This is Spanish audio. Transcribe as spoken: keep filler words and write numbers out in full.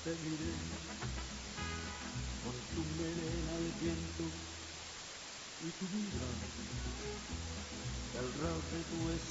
te miré con tu melena al viento y tu vida, el rap de tu